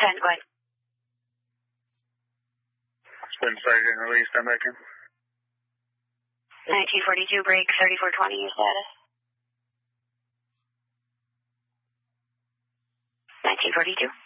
go ahead. Spin started getting released, I'm back in. 1942, break 3420, your status. 1942.